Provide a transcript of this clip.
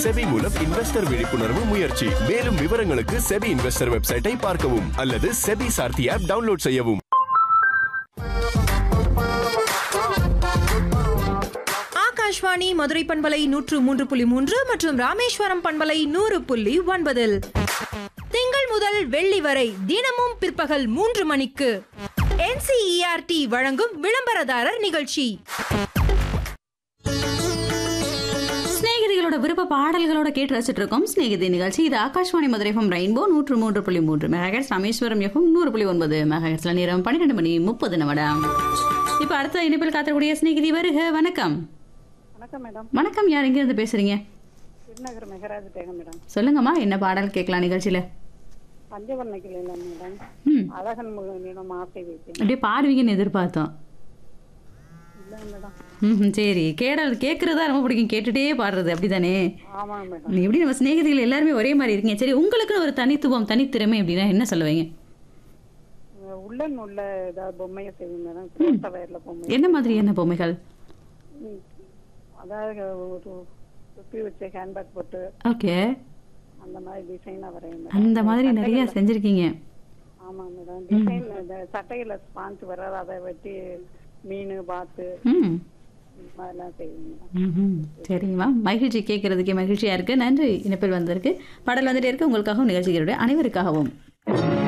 SEBI மூலம் investor விழிப்புணர்வு முயற்சி. மேலும் விவரங்களுக்கு செபி இன்வெஸ்டர் வெப்சைட்டை பார்க்கவும் அல்லது செபி சார்த்தி ஆப் டவுன்லோட் செய்யவும். ஆகாஷ்வாணி மதுரை பண்பலை 103.3 மற்றும் ராமேஸ்வரம் பண்பலை 100.9 திங்கள் முதல் வெள்ளி வரை தினமும் பிற்பகல் 3 மணிக்கு NCERT வழங்கும் விளம்பரதாரர் நிகழ்ச்சி. ஸ்நேகிதிகளோட விருப்ப பாடல்களோட கேட்டு ரசிச்சுட்டு இருக்கோம் ஸ்நேகிதி நிகழ்ச்சி. இது Akashvani Madurai FM rainbow 103.3 megahertz, Rameswaram FM 100.9 மெகாஹெர்ட்ஸ்ல நேரம் 12:30 இப்ப அடுத்த இணைப்பில் காத்தக்கூடிய ஸ்நேகிதி வருக. வணக்கம். வணக்கம் மேடம். வணக்கம், யார் எங்க இருந்து பேசுறீங்க? திருநகர் மெகராஜ் பேகம் மேடம். சொல்லுங்கம்மா, என்ன பாடல் கேட்கலாம் நிகழ்ச்சியில? பஞ்சவர்ணக்கில் மேடம், அழகன் முகம் ஆசை வைத்தேன். அப்படியே பாடுவீங்கன்னு எதிர்பார்த்தோம். இல்லை மேடம். சரி, கேட்கறதா ரொம்ப பிடிக்கும், கேட்டுட்டே பாடுறது அப்படிதானே? ஆமாங்க மேடம். எப்படி நம்ம ஸ்நேகிதிகள் எல்லாருமே ஒரே மாதிரி இருக்கீங்க. சரி, உங்களுக்கு ஒரு தனித்துவம் தனித்திறமை அப்படின்னா என்ன சொல்லுவீங்க? உள்ளன் உள்ள ஏதாவது பொம்மையை செய்யும் மேடம். வயர்ல பொம்மை. என்ன மாதிரியான பொம்மைகள்? அதாவது ஒரு தொப்பி வச்ச ஹேண்ட்பேக் போட்டு ஓகே, அந்த மாதிரி டிசைனா வரையும். அந்த மாதிரி நிறைய செஞ்சிருக்கீங்க. ஆமாங்க மேடம். டிசைன் சட்டையில ஸ்பான்ஸ் வர்றது, அதை வச்சு மீன் பாத்து அதெல்லாம் செய்யும். சரிங்கம்மா, மகிழ்ச்சி, கேட்கறதுக்கே மகிழ்ச்சியா இருக்கு. நன்றி. இணைப்பில் வந்திருக்கு பாடல் வந்துட்டே இருக்கு உங்களுக்காகவும் நிகழ்ச்சிகளுடைய அனைவருக்காகவும்.